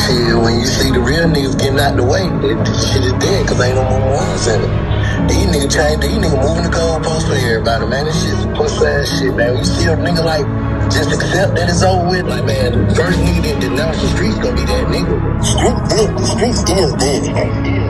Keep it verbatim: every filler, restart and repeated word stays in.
Shit, when you see the real niggas getting out the way, that shit is dead because ain't no more morals in it. These niggas change, these niggas moving the goalposts for everybody, man. This shit's pussy ass shit, man. You see a nigga like, just accept that it's over with. Like, man, the first nigga that denounce the streets gonna be that nigga. Street dead, the streets still dead.